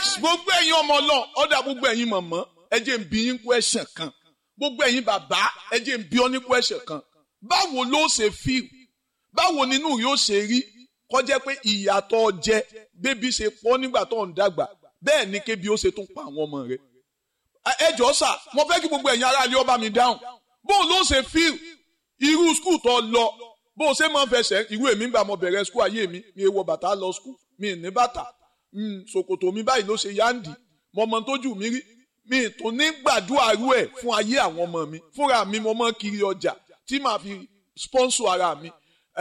nice gbogbo ẹ̀yin ọmọ Ọlọ́run ọ̀dà gbogbo ẹ̀yin mọ̀mọ́ ẹ jẹ́ n bi yín question kan gbogbo ẹ̀yin bàbá ẹ jẹ́ n bi ọ́ ní question kan báwo ló ṣe feel báwo nínú yóò ṣe rí kó jẹ́ pé ìyàtọ̀ jẹ bébí ṣe pọ̀ nígbà tó ń dàgbà bẹ́ẹ̀ ni kébi ó ṣe tún pa àwọn ọmọ rẹ̀ ẹ jọ̀ọ́ sà mo fẹ́ kí gbogbo ẹ̀yin ará ilé ó bá mi dáhùn bó ló ṣe feel irú school tó lọ bó ṣe máa ń fẹsẹ̀ irú èmi gbà mo bẹ̀rẹ̀ school ayé mi wọ bàtà lọ school mi ní bàtà ṣòkòtò mi báyìí ló ṣe yáǹdì mo mọ tójú mi rí mi tó ní gbàdúrà rú ẹ̀ fún ayé àwọn ọmọ mi fúnra mi mo mọ kiri ọjà tí màá fi sponsor ara mi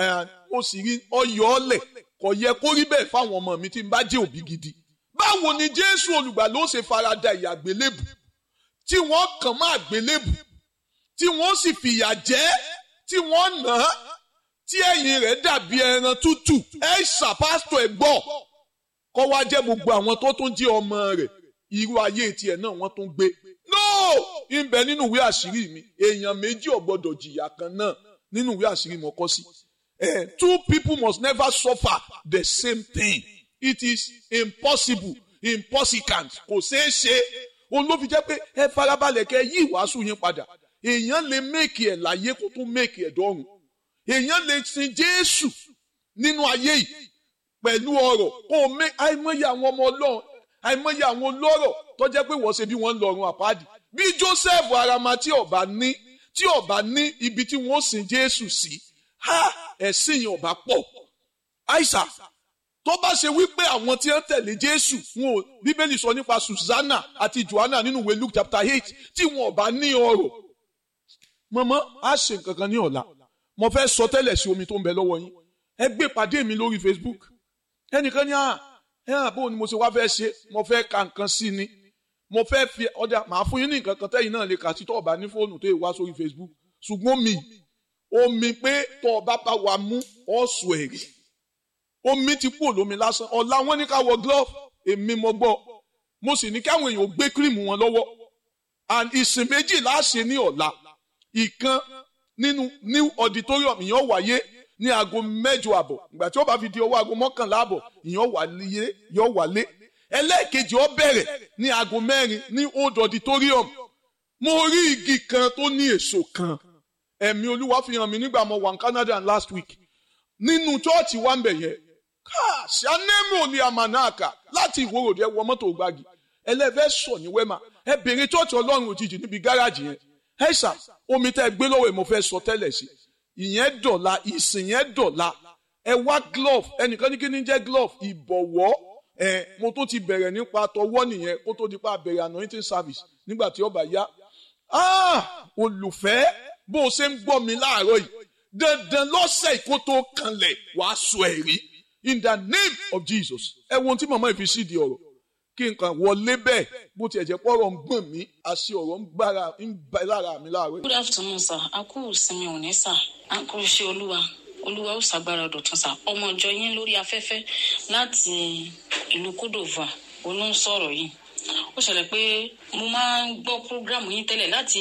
ó sì rí ọyọ ọlẹ kò yẹ kó rí bẹ́ẹ̀ fáwọn ọmọ mi tí n bá jẹ́ òbí gidi báwo ni Jésù olùgbàlà ó ṣe farada ìyà àgbélébù tí wọ́n kàn má àgbélébù tí wọ́n sì fìyà jẹ tí wọ́n nà á tí ẹ̀yìn rẹ̀ dàbí ẹran tútù ẹ ṣàpásítọ̀ ẹ gbọ́ kó wá jẹ́ gbogbo àwọn tó tún jẹ́ ọmọ rẹ̀ irú ayé tiẹ̀ náà wọ́n tún gbé no ìbẹ nínú ìwé àṣírí mi èèyàn méjì ò gbọdọ̀ jìyà kan náà nínú ìwé àṣírí mo kọ sí two people must never suffer the same thing it is impossible impossible kò ṣeé ṣe òun ló fi jẹ́ pé ẹ farabalẹ̀ kẹ́ yí ìwàásù yín padà èèyàn lè méèkì ẹ̀ láyé kó tún méèkì ẹ̀ dọ́run èèyàn lè sin Jésù nínú ayé yìí pẹ̀lú ọ̀rọ̀ kó o àìmọye àwọn ọmọ Ọlọ́run àìmọye àwọn olóró tó jẹ́ pé wọ́n ṣe bí wọ́n ń lọ́run àpáàdì bí Joseph arama tí ọba ní ibi tí wọ́n sin Jésù sí ẹ̀sìn yẹn ọba pọ̀ àìsà tó bá ṣe wípé àwọn tí wọ́n tẹ̀lé Jésù wọn ò Bíbélì sọ nípa Susanna àti Joanna nínú ìwé Luke chapter 8 tí wọn ọba ní ọrọ̀ mọ́mọ́ á ṣe nǹkan kan ní ọ̀la mo fẹ́ sọ tẹ́lẹ̀ sí omi tó ń bẹ lọ́wọ́ yín ẹ gbé pàdé mi lórí Facebook ẹnìkan ní bó ni mo ṣe wá fẹ́ ṣe mo fẹ́ ka nǹkan sí ni mo fẹ́ fi ọ̀dà màá fún yín ní nǹkan kan tẹ́yìn náà lè kà sí tó ọba ní fóònù tó yẹ wá sórí Facebook ṣùgbọ́n omi pé tó ọba bá wa mú ọ̀sùn ẹ̀rí omi ti kú olómi lásán ọ̀la wọn ní ká wọ glove èmi mo gbọ́ mo sì ní káwọn èèyàn gbé kírìmù wọn lọ́wọ́ and ìsìn méjì láṣẹ ní ọ̀la ìkan nínú new auditorium ìyẹn wáyé ní aago 8:00 àbọ̀ ìgbà tí ó bá fi di ọwọ́ aago 11 àbọ̀ ìyẹn yóò wálé ẹlẹ́ẹ̀kejì ó bẹ̀rẹ̀ ní aago 4 ní old auditorium mo rí igi kan tó ní èso kan ẹ̀mí Olúwa fi hàn mí nígbà mo wà ní Canada last week nínú chọ́ọ̀chì wa ń bẹ̀ yẹn ṣàánẹ́mù ní amanaka láti ìwòròdé wọ mọ́tò gbági ẹlẹ́fẹ́ sọ ní wẹ́mà ẹ bèrè chọ́ọ̀chì Ọlọ́run òjijì níbi gáràjì yẹn ẹ̀sà omi tẹ́ gbé lọ́wọ́ mo fẹ́ sọ tẹ́lẹ̀ sí ìyẹn dọ̀la ìsìn yẹn dọ̀la ẹ wá glove ẹnìkan ní kí ni jẹ́ glove ìbọ̀wọ́ mo tó ti bẹ̀rẹ̀ nípa tọwọ́ nìyẹn kó tó di pa bẹ̀rẹ̀ anointing service nígbà tí ó bá yá olùfẹ́ bó o ṣe ń gbọ́ mi láàárọ̀ yìí dandan lọ́sẹ̀ kó tó kanlẹ̀ wàá sọ ẹ̀rí in the name of Jesus ẹ wo ohun tí màmá ìfi sí di ọ̀rọ̀ kí n kàn wọlé bẹ́ẹ̀ bó tiẹ̀ jẹ́ pọ́rọ̀ ń gbọ̀n mí àṣẹ ọ̀rọ̀ ń bá lára mi láàárọ̀. Good afternoon sir a kú ìsinmi òní sir a kú iṣẹ́ olúwa ó ṣàgbára dọ̀tun sir ọmọ ìjọ yín lórí afẹ́fẹ́ láti ìlú Kódòvà olóńsọ̀rọ̀ yìí ó ṣẹlẹ̀ pé mo máa ń gbọ́ prógrámù yín tẹ́lẹ̀ láti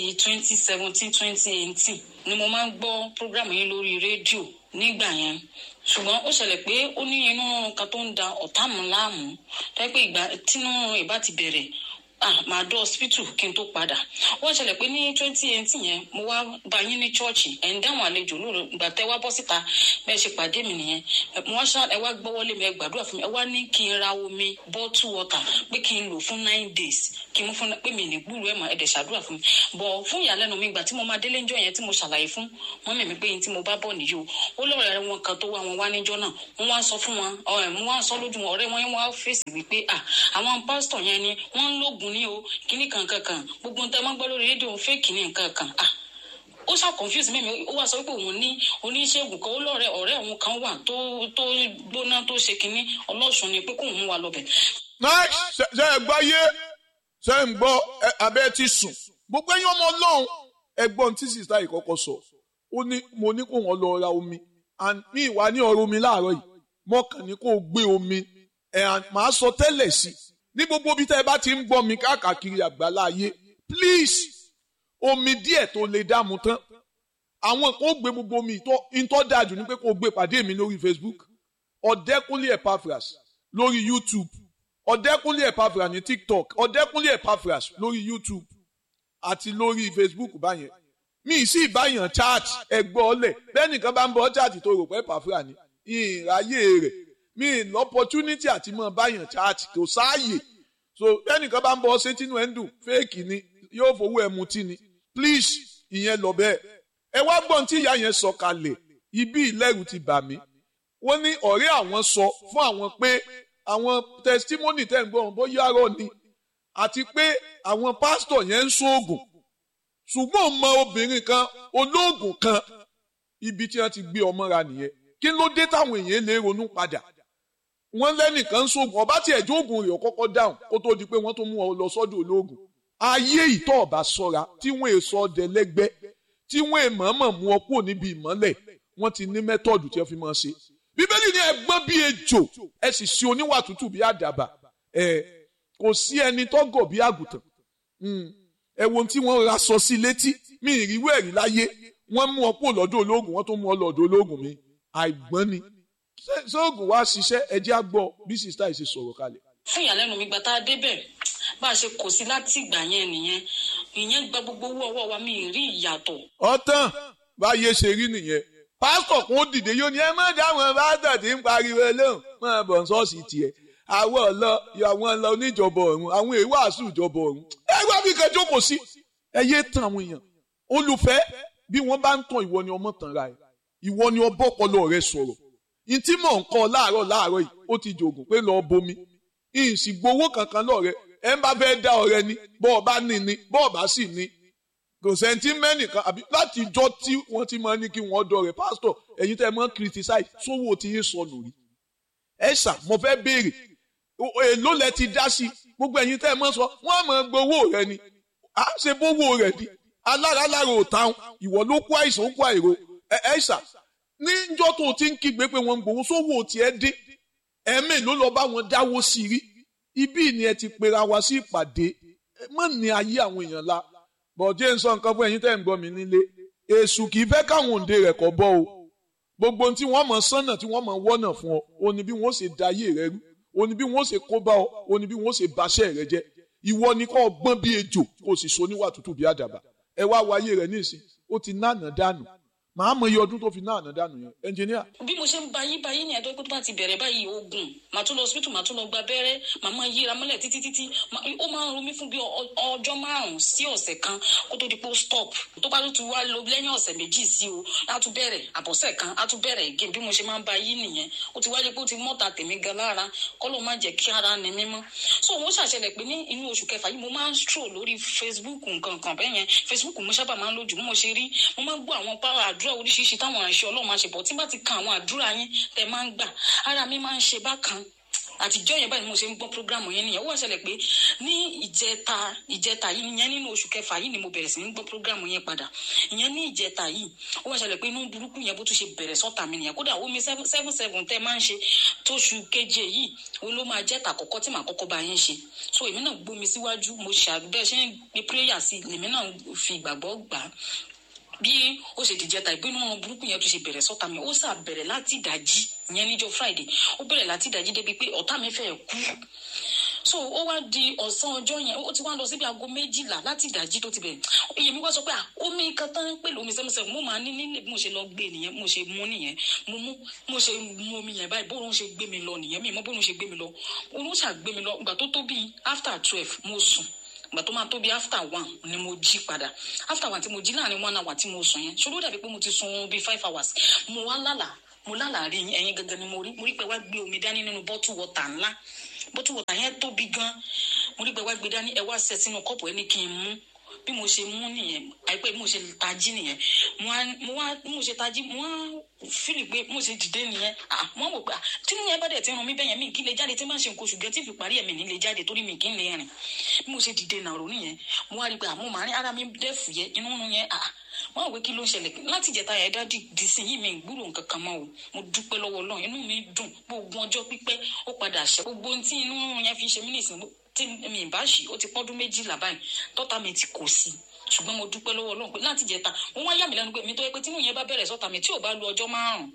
2017-2018 ni mo máa ń gbọ́ prógrámù yín lórí rédíò nígbà yẹn ṣùgbọ́n ó ṣẹlẹ̀ pé ó ní inú kan tó ń da ọ̀tá mi láàmú tẹ́ pé ìgbà tínú ìbá ti bẹ̀rẹ̀ màá dọ́ hospital kí n tó padà wọ́n ṣẹlẹ̀ pé ní 2018 yẹn mo wá bá yín ní chọ́ọ̀chì ẹ̀ ń dáhùn àlejò lóru ìgbà tẹ́ wá bọ́ síta bẹ́ẹ̀ ṣe pàdé mi nìyẹn ẹ wá gbọ́wọ́lé mi ẹ gbàdúrà fún mi ẹ wá ní kí n ra omi bottle water pé kí n lò fún 9 days kí n mú fún pé mi ní gbúrú ẹ̀ mọ́ ẹ̀ dẹ̀ ṣàdúrà fún mi bọ̀ fún ìyàlẹ́nu mi ìgbà tí mo máa délé ńjọ́ yẹn tí mo ṣàlàyé fún wọn mẹ̀mí pé yín tí mo bá bọ̀ nìyí o ó lọ́rẹ̀ wọn kan tó wá wọn wá níjọ́ náà wọ́n wá sọ fún wọn mo wá sọ lójú wọn ọ̀rẹ́ wọn wá fèsì wípé àwọn pásítọ̀ yẹn ni wọ́n ń lóògùn ní o kíní kankan gbogbo nǹkan máa ń gbọ́ lórí rédíò fake ní nǹkan ó ṣá confuse mímí ó wá sọ pé òun ní oníṣègùn kan ó lọ́rẹ̀ ọ̀rẹ́ òun kan wà tó gbóná tó ṣe kíní ọlọ́sùn ni pé kóun mú wa lọ́bẹ̀. ṣe é gbáyé ṣe ń gbọ́ abẹ́ ti sùn gbogbo ẹ̀yin ọmọ Ọlọ́run ẹ̀gbọ́n tí sísá yìí kọ́kọ́ sọ ó ní mo ní kó wọn lọ ra omi and mi ìwà ní ọ̀rọ̀ omi láàárọ̀ yìí mọ́kàn ní kó gbé omi màá sọ tẹ́lẹ̀ sí ní gbogbo bí tẹ́ ẹ bá ti ń gbọ́ mi káàkiri àgbàlá ayé please omi díẹ̀ tó lè dààmú tán àwọn kò gbé gbogbo omi ìtọ́ dájú ní pé kò gbé pàdé mi lórí Facebook Ọ̀dẹ́kúnlé Epaphras lórí YouTube Ọ̀dẹ́kúnlé Epaphras ní TikTok, Ọ̀dẹ́kúnlé Epaphras lórí YouTube àti lórí Facebook báyẹn. Mi sì báyàn chat ẹgbọ́ ọlẹ̀ bẹ́ẹ̀ nìkan bá ń bọ́ chat tó rò pé Epaphras ni ìráyè rẹ̀ mi l'opportunity àti mọ́ báyàn chat kò sáàyè. So bẹ́ẹ̀ nìkan bá ń bọ́ ṣé tínú ẹ̀ ń dùn fake ni yóò fowó ẹ̀ mutí ni. Please ìyẹn lọ bẹ́ẹ̀. Ẹ wá gbọ́n tí ìyá yẹn sọ kalẹ̀ ibi ìlẹ́rù ti bà mí. Wọ́n ní ọ̀rẹ́ àwọn sọ fún àwọn pé àwọn testimony tẹ̀ ń gbọ́ wọn bóyá rọ ni àti pé àwọn pásítọ̀ yẹn ń ṣoògùn ṣùgbọ́n mọ obìnrin kan olóògùn kan ibi tí wọ́n ti gbé ọmọ ra nìyẹn. Kí ló dé táwọn èèyàn lè ronú padà? Wọ́n lẹ́nìkan ń ṣoògùn ọba tí ẹ̀jọ́ ògùn rẹ̀ kọ́kọ́ dáhùn kó tó di pé wọ́n tó mú ọ lọ sọ́dọ̀ olóògùn. Ayé ìtọ́ ọ̀bà sọ́ra tí wọ́n èso ọdẹ lẹ́gbẹ́ tí wọ́n èmọ̀ọ́mọ̀ mú ọ kúrò níbi ìmọ́lẹ̀ wọ́n ti ní mẹ́tọ́ọ̀dù tí wọ́n fi máa ṣe. Bíbélì ní ẹ gbọ́n bí ejò ẹ sì ṣe oníwà tútù bí àdàbà kò sí ẹni tó gọ̀ bí àgùntàn. Ẹ wo tí wọ́n ra sọ sí létí mi ìrírú ẹ̀rí láyé wọ́n mú ọ kúrò lọ́dọ̀ ológun wọ́n tó mú ọ lọ́dọ̀ ológun mi àìgbọ́n ni. Sóògùn wá ṣiṣẹ́ ẹjẹ́ àgbọ̀ bí sista yìí ṣe sọ̀rọ̀ kalẹ̀. Fún ìyàlẹ́nu mi gbà tá a débẹ̀ bá a ṣe kò sí láti ìgbà yẹn nìyẹn ìyẹn gba gbogbo owó ọwọ́ wa mi rí ìyàtọ̀. Ọ̀tàn báyé ṣe rí nìyẹn pásítọ̀ kún ó dìde yóò ní ẹ má dáwọn pásítọ̀ tí ń pariwo lóhùn máa bọ̀ ṣọ́ọ̀ṣì tiẹ̀ àwọn ọ̀lọ́ oníjọba ọ̀run àwọn èèwàásù ìjọba ọ̀run ẹ wá bí kẹjọ kò sí ẹ yé tan àwọn èèyàn olùfẹ́ bí wọ́n bá ń tàn ìwọ ni ọmọ tàn ra ẹ̀ ìwọ ni ọbọ̀ ọpọlọ rẹ sọ̀rọ̀ ìtí mọ̀ ń kọ́ láàárọ̀ yìí ó ti jògùn pé lọ́ọ́ bomi ìsì gbowó kankan lọ́ọ̀rẹ́ ẹ ń bá fẹ́ dá ọ̀rẹ́ ni bọ́ọ̀ bá ní ni bọ́ọ̀ bá sì ní kò sẹ́ńtì mẹ́nìkan àbí láti jọ tí wọ́n ti máa ní kí wọ́n dọ̀rẹ́ pásítọ̀ ẹ̀yin tẹ́ ẹ máa criticize sówó tí yín sọnù rí ẹ ṣà mo fẹ́ béèrè èló lẹ ti dá sí gbogbo ẹ̀yin tẹ́ ẹ máa sọ wọ́n á máa gbowó rẹ ni à á ṣe bówó rẹ ni alára ò táwọn ìwọ ló kó àìsàn ó kó àìró ẹ ṣà níjọ́ tó ti ń kígbe pé wọ́n ń gbowó sówó tiẹ̀ dé ẹ̀mí ló lọ bá wọn dáwó sí rí ibi ni ẹ ti pera wa sí ìpàdé mọ́ ní ayé àwọn èèyàn la bọ̀dé ń sọ nǹkan fún ẹ̀yin tẹ́ ń gbọ́ mi nílé èṣù kì í fẹ́ káwọn òǹdè rẹ̀ kọ́ bọ́ o gbogbo tí wọ́n mọ̀ sánà tí wọ́n mọ̀ wọ́nà fún ọ ó ní bí wọ́n ṣe da ayé rẹ rú ó ní bí wọ́n ṣe kó bá ọ ó ní bí wọ́n ṣe baṣẹ́ rẹ jẹ́ ìwọ ni kò gbọ́n bí ejò kò sì so níwà tútù bí àdàbà ẹ wá wo ayé rẹ nísìn ó ti náànà dànù màá mọ iye ọdún tó fi náànà dànù yẹn ẹnjìníà. bí mo ṣe ń bayí ní ẹjọ́ pé tó bá ti bẹ̀rẹ̀ báyìí oògùn màá tún lọ hospital màá tún lọ gba abẹ́rẹ́ màá máa yíra mọ́lẹ̀ títí ó máa ń ro mí fún bí ọjọ́ 5 sí ọ̀sẹ̀ kan kó tó di pé ó stop tó bá tún wá lọ lẹ́yìn ọ̀sẹ̀ 2 sí o á tún bẹ̀rẹ̀ àbọ̀sẹ̀ kan á tún bẹ̀rẹ̀ again bí mo ṣe máa ń bayí nìyẹn ó ti wáyé pé ó ti mọ́ta tèmi gan lára kọ́ ló má jẹ́ kí ara ni mímọ́ so wọ́n ṣàṣẹlẹ̀ pé ní inú oṣù kẹfà yìí mo máa ń stroll lórí Facebook nǹkan bẹ́ẹ̀ yẹn Facebook mo sábà máa ń lójú mo ṣe rí mo máa ń gbọ́ àwọn pàrọ̀ àdúrà oríṣiríṣi táwọn àṣẹ Ọlọ́run máa ṣe bọ̀ tí bá ti kan àwọn àdúrà yín tẹ máa ń gbà ara mi máa ń ṣe bákan àtijọ́ yẹn báyìí mo ṣe ń gbọ́ programu yẹn nìyẹn ó wá ṣẹlẹ̀ pé ní ìjẹta yìí ìyẹn nínú oṣù kẹfà yìí ni mo bẹ̀rẹ̀ sí ní gbọ́ programu yẹn padà ìyẹn ní ìjẹta yìí ó wá ṣẹlẹ̀ pé inú burúkú yẹn bó tún ṣe bẹ̀rẹ̀ sọ́tà mi nìyẹn kódà omi 7 tẹ́ máa ń ṣe tóṣù keje yìí ó ló máa jẹ́ta àkọ́kọ́ tí màá kọ́kọ́ bá yín ṣe so èmi náà gbómi síwájú mo ṣàbẹ̀ ṣe ń gbé prayer sí lèmi náà fi ìgbàgbọ́ gbà bí ó ṣe dìjẹta ìbínú wọn burúkú yẹn tó ṣe bẹ̀rẹ̀ sọ́tà mi ó sà bẹ̀rẹ̀ láti ìdájí ìyẹn níjọ́ Friday ó bẹ̀rẹ̀ láti ìdájí débi pé ọ̀tá mi fẹ́ kú so ó wá di ọ̀sán ọjọ́ yẹn ó ti wá lọ síbi aago 12 láti ìdájí tó ti bẹ̀rẹ̀ iye mi wá sọ pé omi kan tán pè lómi sẹ́mùsẹ́mù mo máa ní nílé bí mo ṣe lọ gbé nìyẹn mo ṣe mú nìyẹn mo ṣe mú omi yẹn báyìí bóun ṣe gbé mi lọ nìyẹn mi mọ bóun ṣe gbé mi lọ òun ṣàgbé mi lọ ìgbà tó tó bíi after 12 mo sùn ìgbà tó máa tó bí after 1 ni mo jí padà after 1 tí mo jí láàrin 1 hour tí mo sùn yẹn ṣòro dàbí pé mo ti sùn bí 5 hours mo wá lálàá rí ẹ̀yin gangan ni mo rí pé wá gbé omi dání nínú bottle water ńlá bottle water yẹn tóbi gan mo rí pé wá gbé dání ẹ wá ṣẹ sínú kọ́ọ̀pù ẹ ní kí n mú bí mo ṣe mú nìyẹn àìpẹ́ bí mo ṣe tají nìyẹn mo ṣe tají mo wá fílì pé mo ṣe dìde nìyẹn mo wò pé tí mo yẹn bá dẹ̀ ti ràn mí bẹ́yẹn mi kí lè jáde tí máa ṣe nǹkan oṣù gẹ́ tí fi parí ẹ̀mí ní lè jáde torí mi kí n lè rìn bí mo ṣe dìde nàró nìyẹn mo wá rí pé mo máa rí ara mi dẹ́fù yẹ inú yẹn wọ́n wò pé kí ló ń ṣẹlẹ̀ láti ìjẹta yẹn dá di sí yìí mi gbúrò nǹkan kan mọ́ o mo dúpẹ́ lọ́wọ́ Ọlọ́run inú mi dùn gbogbo ọjọ́ pípẹ́ ó padà ṣẹ gbogbo tí inú yẹn fi ṣe mí nìsín tí mi bá ṣì ó ti pọ́dún 12 báyìí tọ́ta mi ti kò sí ṣùgbọ́n mo dúpẹ́ lọ́wọ́ Ọlọ́run pé láti ìjẹta wọ́n wá yà mí lẹ́nu pé mi tó yẹ pé tí inú yẹn bá bẹ̀rẹ̀ sọ́ta mi tí ò bá lu ọjọ́ 5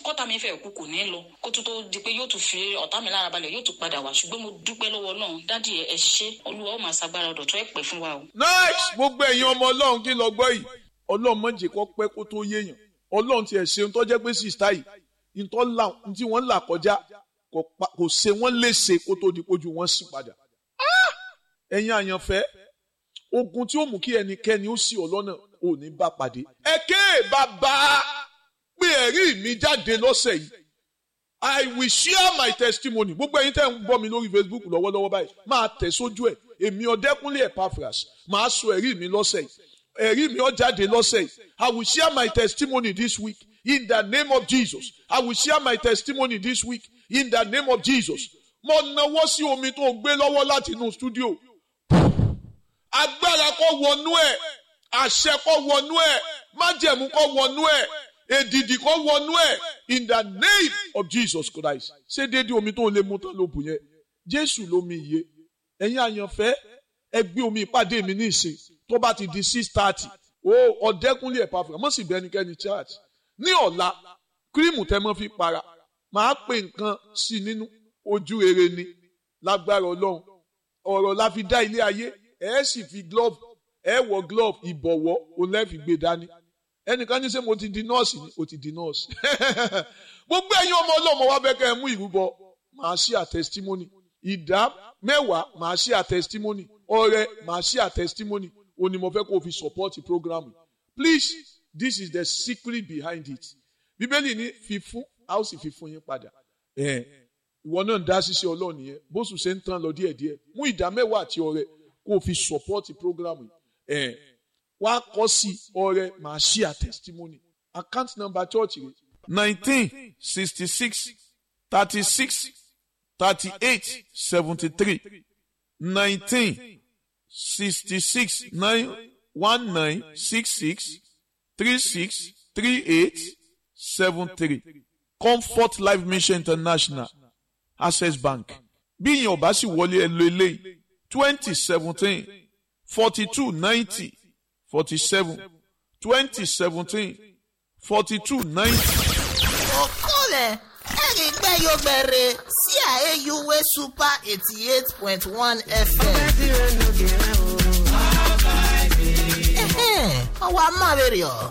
kọ́tà mi fẹ́ kú kò ní lọ kó tó di pé yóò tún fi ọ̀tá mi lára balẹ̀ yóò tún padà wá ṣùgbọ́n mo dúpẹ́ lọ́wọ́ Ọlọ́run dádì ẹ ṣé Olúwa ó máa ṣagbára ọ̀dọ̀tún ẹ pẹ́ fún wa o. Next, gbogbo ẹ̀yin ọmọ Ọlọ́run kí lọ gbọ́ yìí Ọlọ́run má jẹ́ kó pẹ́ kó tó yéèyàn Ọlọ́run tiẹ̀ ṣe tó jẹ́ pé sísítà yìí tí wọ́n là kọjá kò ṣe wọ́n léṣe kó tó di pójú wọn sì padà. Ẹ̀yin àyànfẹ́ ogun tí ó mú kí ẹnikẹ́ni ó ṣì ọ́ lọ́nà ò ní bá pàdé. Ẹ̀kẹ́ bàbá pé ẹ̀rí mi jáde lọ́sẹ̀ yìí. I will share my testimony. Gbogbo ẹ̀yin tẹ́ ń gbọ́ mi lórí Facebook lọ́wọ́lọ́wọ́ báyìí máa tẹ̀ sójú ẹ̀. Èmi Ọ̀dẹ́kúnlé Epaphras máa sọ ẹ̀rí mi lọ́sẹ̀ yìí. Ẹ̀rí mi ó jáde lọ́sẹ̀ yìí. I will share my testimony this week in the name of Jesus. I will share my testimony this week in the name of Jesus. Mo nawọ́ sí omi tó gbé lọ́wọ́ láti inú studio. Agbára kó wọnú ẹ̀, àṣẹ kó wọnú ẹ̀, májẹ̀mú kó wọnú ẹ̀, èdìdì kó wọnú ẹ̀ in the name of Jesus Christ. Ṣé déédéé omi tó lè mú tán ló bù yẹn? Jésù lómi iye. Ẹ̀yin àyànfẹ́ ẹ gbé omi ìpàdé mi ní ìsìn tó bá ti di 6:30. Ọ̀dẹ́kúnlé Epaphras mọ̀ sí bẹ́nikẹ́ni church. Ní ọ̀la kírímù tẹ́ mọ́ fi para máa pè nǹkan sí nínú ojú rere ni lágbára Ọlọ́run. Ọ̀rọ̀ la fi dá ilé ayé ẹ sì fi glove ẹ wọ glove ìbọ̀wọ́ òun lẹ́ fi gbé dání. Ẹnìkan ní sẹ́ mo ti di nọ́ọ̀sì ni o ti di nọ́ọ̀sì. Gbogbo ẹ̀yin ọmọ Ọlọ́run wá bẹ́ẹ̀ kẹ́ ẹ mú ìrúbọ màá ṣí à testimony. Ìdá 10 màá ṣí à testimony. Ọrẹ màá ṣí à testimony. O ní mo fẹ́ kó o fi support program. Please, this is the secret behind it. Bíbélì ní fífún a ó sì fi fún yín padà. Ìwọ náà ń dá ṣíṣe Ọlọ́run nìyẹn bóṣù ṣe ń tán lọ díẹ̀díẹ̀ mú ìdá 10 àti ọrẹ kó o fi support program yìí. Wá kọ sí ọrẹ màá ṣí à testimony. Account number church rẹ 1966 36 38 73 1966 1966 36 38 73 Comfort Life Mission International Access Bank. Bí ìyẹn ò bá sì wọlé ẹ lo eléyìí 2017 42 90 47 2017 42 90. Okole, ẹ̀rí gbẹ́ yóò bẹ̀rẹ̀ sí àyẹ̀yẹ̀wé Super 88.1 FM. Ọwọ́ amáwèrè ọ̀.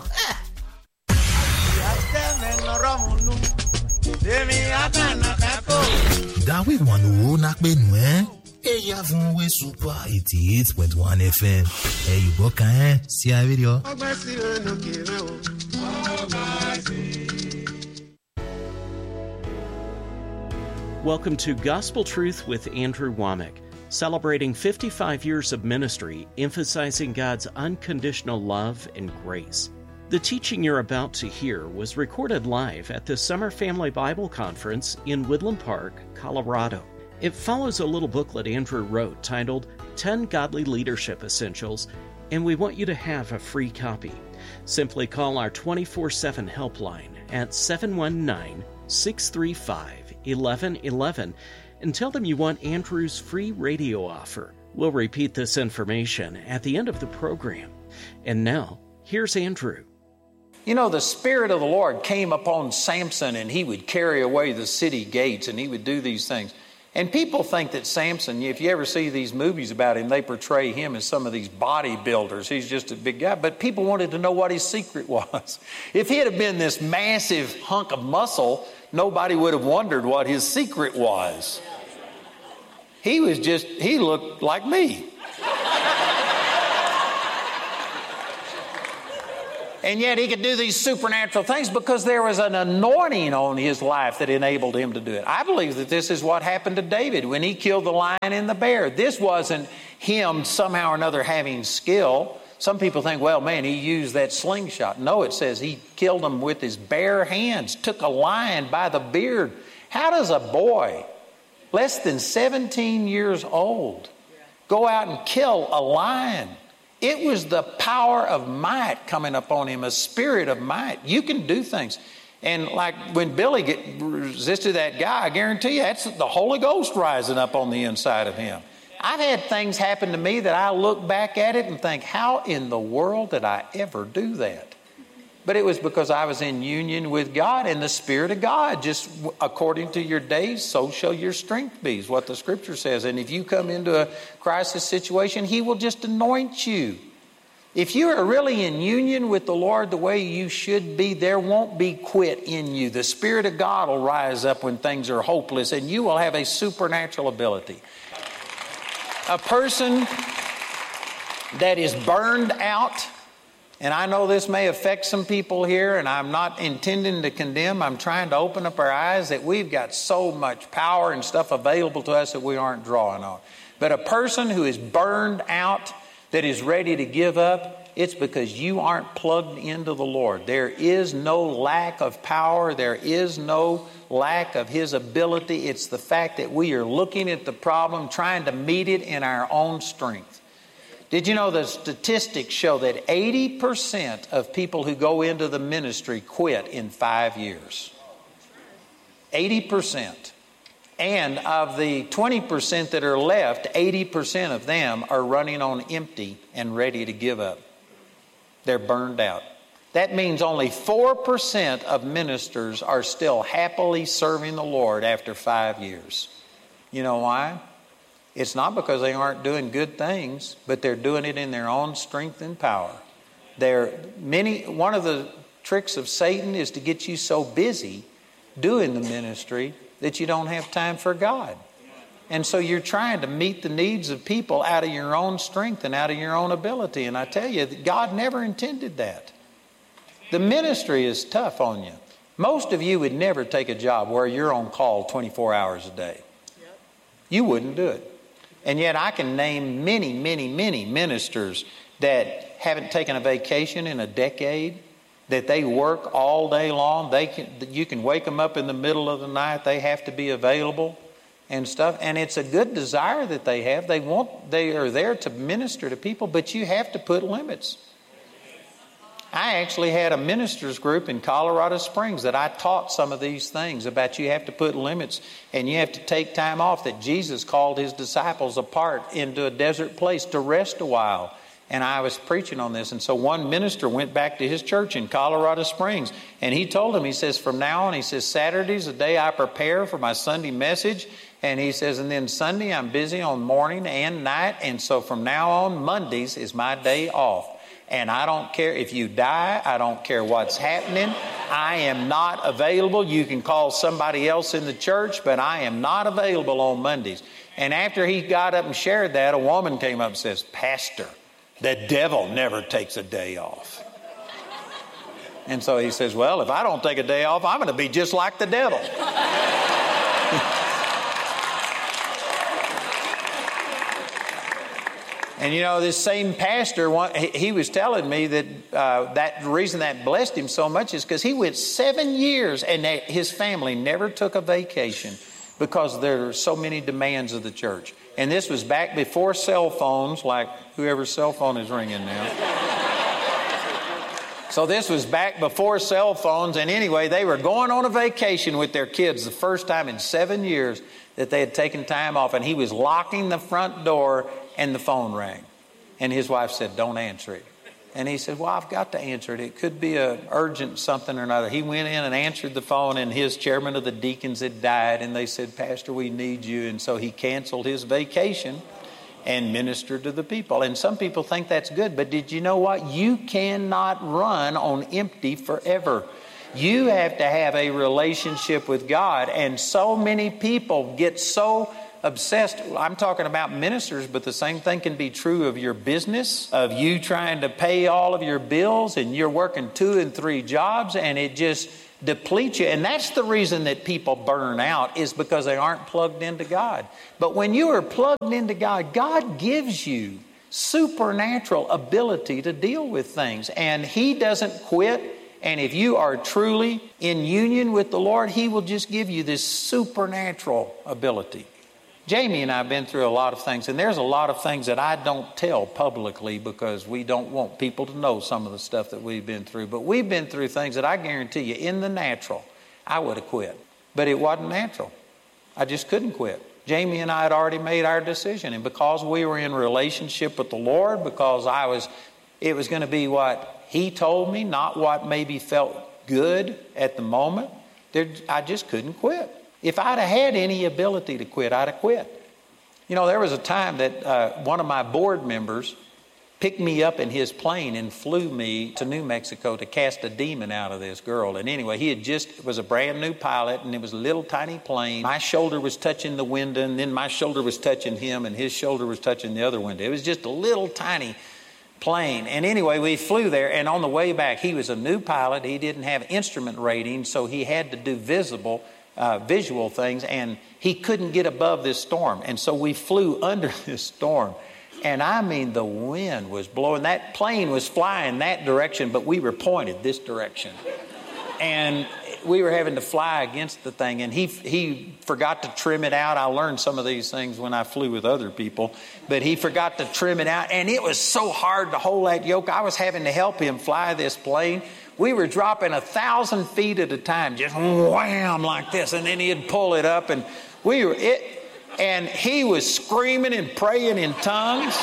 Dawe wanu na pe nu Eya fún we Super 88.1 FM. Yùbọ̀ kan sí àwẹ̀rẹ̀ ọ̀. Welcome to Gospel Truth with Andrew Womack, celebrating 55 years of ministry, emphasizing God's unconditional love and grace. The teaching you're about to hear was recorded live at the Summer Family Bible Conference in Woodland Park, Colorado. It follows a little booklet Andrew wrote titled 10 Godly Leadership Essentials, and we want you to have a free copy. Simply call our 24/7 helpline at 719-635-1111 and tell them you want Andrew's free radio offer. We'll repeat this information at the end of the program. And now, here's Andrew. You know, the Spirit of the Lord came upon Samson, and he would carry away the city gates, and he would do these things. And people think that Samson, if you ever see these movies about him, they portray him as some of these bodybuilders. He's just a big guy. But people wanted to know what his secret was. If he had been this massive hunk of muscle, nobody would have wondered what his secret was. He looked like me. And yet he could do these supernatural things because there was an anointing on his life that enabled him to do it. I believe that this is what happened to David when he killed the lion and the bear. This wasn't him somehow or another having skill. Some people think, well, man, he used that slingshot. No, it says he killed them with his bare hands, took a lion by the beard. How does a boy less than 17 years old go out and kill a lion? It was the power of might coming upon him, a spirit of might. You can do things. And like when Billy resisted that guy, I guarantee you that's the Holy Ghost rising up on the inside of him. I've had things happen to me that I look back at it and think, how in the world did I ever do that? But it was because I was in union with God and the Spirit of God. Just according to your days, so shall your strength be, is what the Scripture says. And if you come into a crisis situation, He will just anoint you. If you are really in union with the Lord the way you should be, there won't be quit in you. The Spirit of God will rise up when things are hopeless, and you will have a supernatural ability. A person that is burned out, and I know this may affect some people here, and I'm not intending to condemn. I'm trying to open up our eyes that we've got so much power and stuff available to us that we aren't drawing on. But a person who is burned out, that is ready to give up, it's because you aren't plugged into the Lord. There is no lack of power. There is no lack of His ability. It's the fact that we are looking at the problem, trying to meet it in our own strength. Did you know the statistics show that 80% of people who go into the ministry quit in 5 years? 80%. And of the 20% that are left, 80% of them are running on empty and ready to give up. They're burned out. That means only 4% of ministers are still happily serving the Lord after 5 years. You know why? It's not because they aren't doing good things, but they're doing it in their own strength and power. One of the tricks of Satan is to get you so busy doing the ministry that you don't have time for God. And so you're trying to meet the needs of people out of your own strength and out of your own ability. And I tell you, God never intended that. The ministry is tough on you. Most of you would never take a job where you're on call 24 hours a day. You wouldn't do it. And yet I can name many, many, many ministers that haven't taken a vacation in a decade, that they work all day long. You can wake them up in the middle of the night. They have to be available and stuff. And it's a good desire that they have. They are there to minister to people, but you have to put limits. I actually had a ministers group in Colorado Springs that I taught some of these things about. You have to put limits and you have to take time off, that Jesus called His disciples apart into a desert place to rest a while. And I was preaching on this. And so one minister went back to his church in Colorado Springs, and he told him, he says, from now on, he says, Saturday's the day I prepare for my Sunday message. And he says, and then Sunday I'm busy on morning and night. And so from now on, Mondays is my day off. And I don't care if you die. I don't care what's happening. I am not available. You can call somebody else in the church, but I am not available on Mondays. And after he got up and shared that, a woman came up and says, Pastor, the devil never takes a day off. And so he says, well, if I don't take a day off, I'm going to be just like the devil. And you know, this same pastor, he was telling me that the reason that blessed him so much is because he went 7 years and his family never took a vacation because there are so many demands of the church. And this was back before cell phones, like whoever's cell phone is ringing now. So this was back before cell phones. And anyway, they were going on a vacation with their kids the first time in 7 years that they had taken time off. And he was locking the front door and the phone rang. And his wife said, don't answer it. And he said, well, I've got to answer it. It could be an urgent something or another. He went in and answered the phone, and his chairman of the deacons had died. And they said, Pastor, we need you. And so he canceled his vacation and ministered to the people. And some people think that's good. But did you know what? You cannot run on empty forever. You have to have a relationship with God. And so many people get so obsessed. I'm talking about ministers, but the same thing can be true of your business, of you trying to pay all of your bills, and you're working 2 and 3 jobs, and it just depletes you. And that's the reason that people burn out, is because they aren't plugged into God. But when you are plugged into God, God gives you supernatural ability to deal with things, and He doesn't quit. And if you are truly in union with the Lord, He will just give you this supernatural ability. Jamie and I have been through a lot of things, and there's a lot of things that I don't tell publicly because we don't want people to know some of the stuff that we've been through. But we've been through things that I guarantee you, in the natural, I would have quit. But it wasn't natural. I just couldn't quit. Jamie and I had already made our decision, and because we were in relationship with the Lord, because it was going to be what he told me, not what maybe felt good at the moment. I just couldn't quit. If I'd have had any ability to quit, I'd have quit. You know, there was a time that one of my board members picked me up in his plane and flew me to New Mexico to cast a demon out of this girl. And anyway, he was a brand new pilot, and it was a little tiny plane. My shoulder was touching the window, and then my shoulder was touching him, and his shoulder was touching the other window. It was just a little tiny plane. And anyway, we flew there, and on the way back, he was a new pilot. He didn't have instrument rating, so he had to do visual things, and he couldn't get above this storm. And so we flew under this storm. And I mean, the wind was blowing. That plane was flying that direction, but we were pointed this direction. And we were having to fly against the thing. And he forgot to trim it out. I learned some of these things when I flew with other people. But he forgot to trim it out. And it was so hard to hold that yoke. I was having to help him fly this plane. We were dropping 1,000 feet at a time, just wham like this. And then he'd pull it up, and and he was screaming and praying in tongues.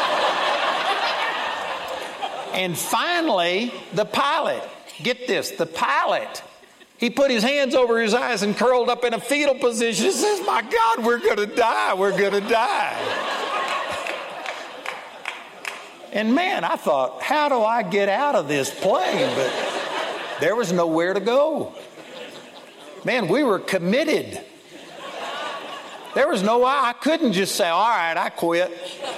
And finally, the pilot, get this, he put his hands over his eyes and curled up in a fetal position. He says, my God, we're going to die. We're going to die. And man, I thought, how do I get out of this plane? But there was nowhere to go. Man, we were committed. There was no way. I couldn't just say, all right, I quit.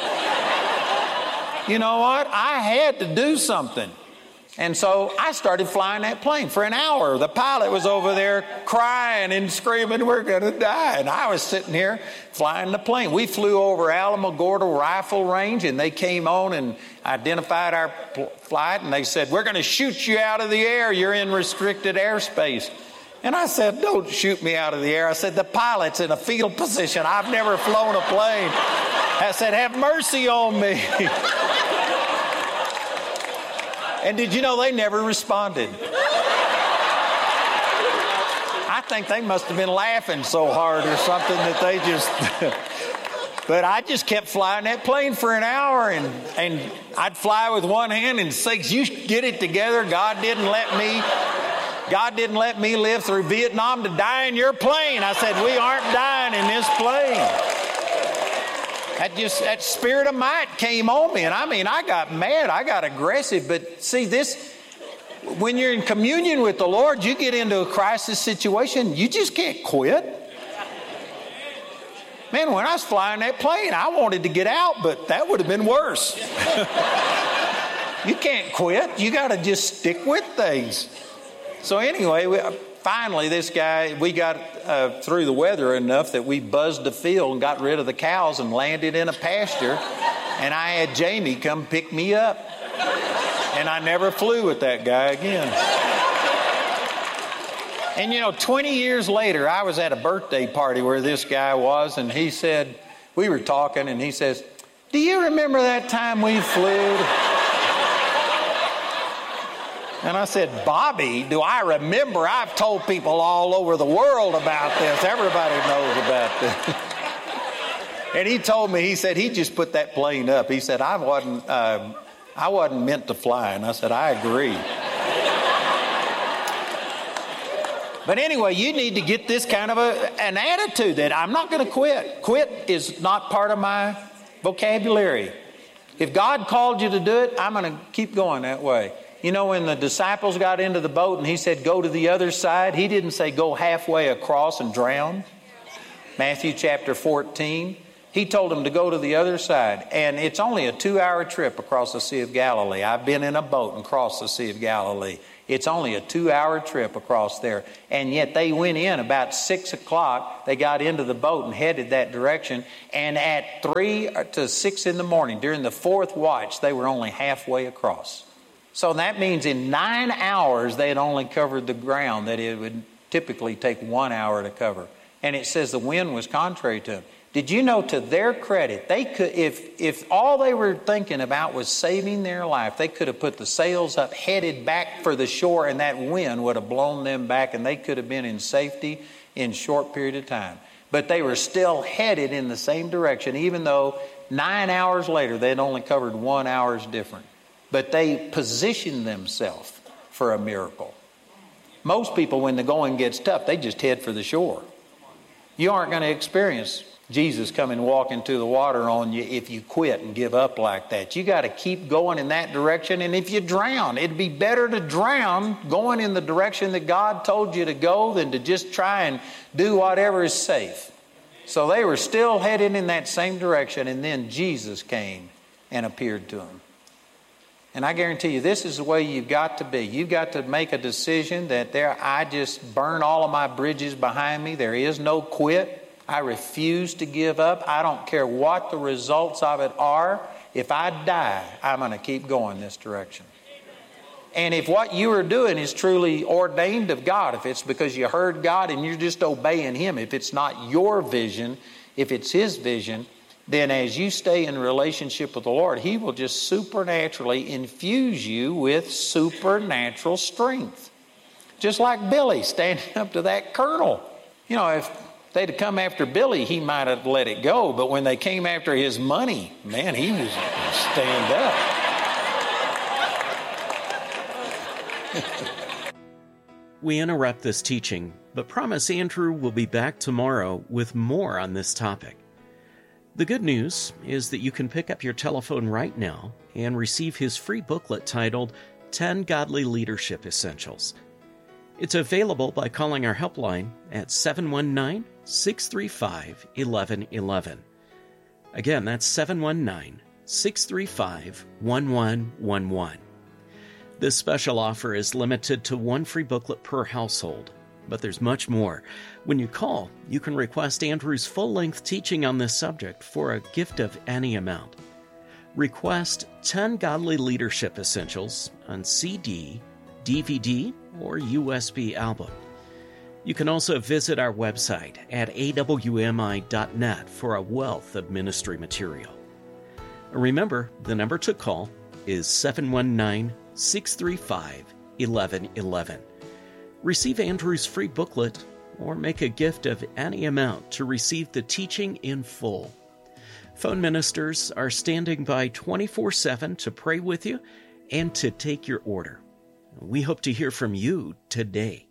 You know what? I had to do something. And so I started flying that plane for an hour. The pilot was over there crying and screaming, we're going to die. And I was sitting here flying the plane. We flew over Alamogordo Rifle Range, and they came on and identified our flight. And they said, we're going to shoot you out of the air. You're in restricted airspace. And I said, don't shoot me out of the air. I said, the pilot's in a fetal position. I've never flown a plane. I said, have mercy on me. And did you know they never responded? I think they must have been laughing so hard or something that they just... But I just kept flying that plane for an hour, and I'd fly with one hand and say, you get it together. God didn't let me live through Vietnam to die in your plane. I said, we aren't dying in this plane. That spirit of might came on me. And I mean, I got mad. I got aggressive. But see, when you're in communion with the Lord, you get into a crisis situation. You just can't quit. Man, when I was flying that plane, I wanted to get out, but that would have been worse. You can't quit. You got to just stick with things. So anyway, finally, this guy, we got through the weather enough that we buzzed the field and got rid of the cows and landed in a pasture. And I had Jamie come pick me up. And I never flew with that guy again. And 20 years later, I was at a birthday party where this guy was, and he said, we were talking, and he says, do you remember that time we flew? And I said, Bobby, do I remember? I've told people all over the world about this. Everybody knows about this. And he told me, he said he just put that plane up. He said, I wasn't meant to fly. And I said, I agree. But anyway, you need to get this kind of an attitude that I'm not going to quit. Quit is not part of my vocabulary. If God called you to do it, I'm going to keep going that way. When the disciples got into the boat and he said, go to the other side, he didn't say go halfway across and drown. Matthew chapter 14. He told them to go to the other side. And it's only a 2-hour trip across the Sea of Galilee. I've been in a boat and crossed the Sea of Galilee. It's only a 2-hour trip across there. And yet they went in about 6 o'clock. They got into the boat and headed that direction. And at 3 to 6 in the morning, during the 4th watch, they were only halfway across. So that means in 9 hours, they had only covered the ground that it would typically take 1 hour to cover. And it says the wind was contrary to them. Did you know, to their credit, they could, if all they were thinking about was saving their life, they could have put the sails up, headed back for the shore, and that wind would have blown them back, and they could have been in safety in a short period of time. But they were still headed in the same direction, even though 9 hours later, they had only covered 1 hour's difference. but they position themselves for a miracle. Most people, when the going gets tough, they just head for the shore. You aren't going to experience Jesus coming walking to the water on you if you quit and give up like that. You got to keep going in that direction. And if you drown, it'd be better to drown going in the direction that God told you to go than to just try and do whatever is safe. So they were still heading in that same direction, and then Jesus came and appeared to them. And I guarantee you, this is the way you've got to be. You've got to make a decision that I just burn all of my bridges behind me. There is no quit. I refuse to give up. I don't care what the results of it are. If I die, I'm going to keep going this direction. And if what you are doing is truly ordained of God, if it's because you heard God and you're just obeying Him, if it's not your vision, if it's His vision, then as you stay in relationship with the Lord, He will just supernaturally infuse you with supernatural strength. Just like Billy standing up to that colonel. You know, if they'd have come after Billy, he might have let it go. But when they came after his money, man, he was stand up. We interrupt this teaching, but promise Andrew will be back tomorrow with more on this topic. The good news is that you can pick up your telephone right now and receive his free booklet titled 10 Godly Leadership Essentials. It's available by calling our helpline at 719-635-1111. Again, that's 719-635-1111. This special offer is limited to one free booklet per household, but there's much more. When you call, you can request Andrew's full-length teaching on this subject for a gift of any amount. Request 10 Godly Leadership Essentials on CD, DVD, or USB album. You can also visit our website at awmi.net for a wealth of ministry material. Remember, the number to call is 719-635-1111. Receive Andrew's free booklet or make a gift of any amount to receive the teaching in full. Phone ministers are standing by 24/7 to pray with you and to take your order. We hope to hear from you today.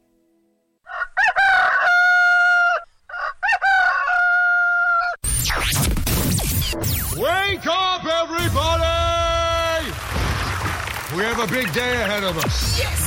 Wake up, everybody! We have a big day ahead of us. Yes!